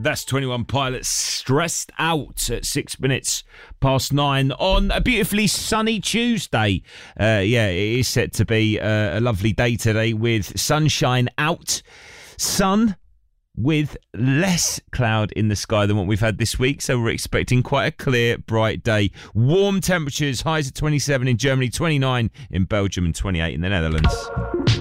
That's 21 Pilots, Stressed Out at 6 minutes past 9 on a beautifully sunny Tuesday. It is set to be a lovely day today with sunshine out, sun with less cloud in the sky than what we've had this week. So we're expecting quite a clear, bright day. Warm temperatures, highs at 27 in Germany, 29 in Belgium and 28 in the Netherlands.